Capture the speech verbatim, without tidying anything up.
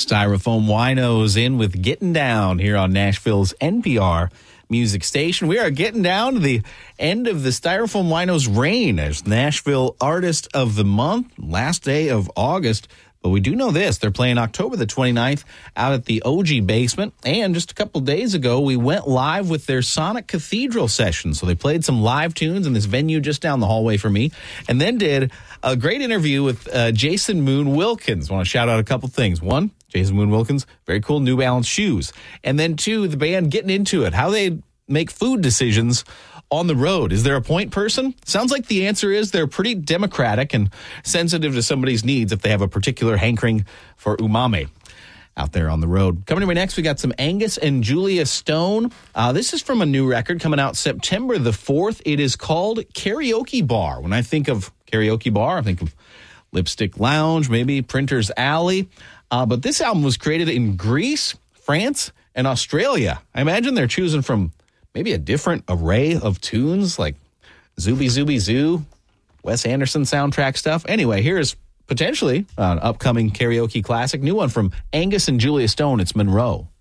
Styrofoam Winos in with Getting Down here on Nashville's N P R music station. We are getting down to the end of the Styrofoam Winos reign as Nashville Artist of the Month, last day of August. But we do know this, they're playing October the twenty-ninth out at the O G Basement. And just a couple days ago, we went live with their Sonic Cathedral session. So they played some live tunes in this venue just down the hallway from me. And then did a great interview with uh, Jason Moon Wilkins. I want to shout out a couple things. One, Jason Moon Wilkins, very cool New Balance shoes. And then two, the band getting into it, how they make food decisions on the road. Is there a point person? Sounds like the answer is they're pretty democratic and sensitive to somebody's needs if they have a particular hankering for umami out there on the road. Coming to me next, we got some Angus and Julia Stone. Uh, this is from a new record coming out September the fourth. It is called Karaoke Bar. When I think of karaoke bar, I think of Lipstick Lounge, maybe Printer's Alley. Uh, but this album was created in Greece, France, and Australia. I imagine they're choosing from maybe a different array of tunes like Zooby Zooby Zoo, Wes Anderson soundtrack stuff. Anyway, here's potentially an upcoming karaoke classic. New one from Angus and Julia Stone. It's Monroe.